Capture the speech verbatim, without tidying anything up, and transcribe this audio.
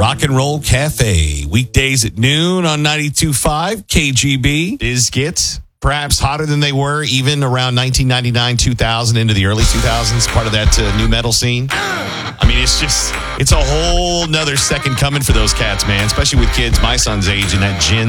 Rock and Roll Cafe, weekdays at noon on ninety-two point five K G B. Is get perhaps hotter than they were even around nineteen ninety-nine, two thousand, into the early two thousands, part of that uh, new metal scene. I mean, it's just, it's a whole nother second coming for those cats, man, especially with kids my son's age and that Gen